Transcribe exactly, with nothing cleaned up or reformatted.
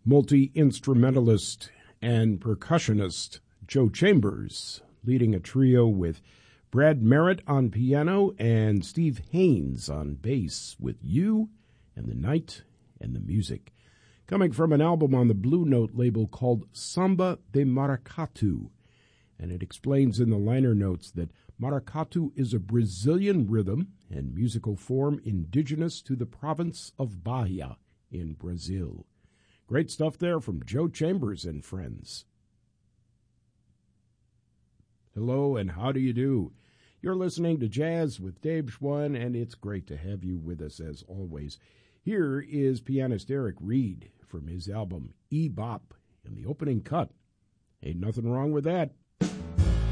multi-instrumentalist and percussionist Joe Chambers, leading a trio with Brad Merritt on piano and Steve Haynes on bass, with You and the Night and the Music, coming from an album on the Blue Note label called Samba de Maracatu. And it explains in the liner notes that maracatu is a Brazilian rhythm and musical form indigenous to the province of Bahia in Brazil. Great stuff there from Joe Chambers and friends. Hello and how do you do? You're listening to Jazz with Dave Schwann, and it's great to have you with us as always. Here is pianist Eric Reed from his album E-Bop in the opening cut. Ain't nothing wrong with that.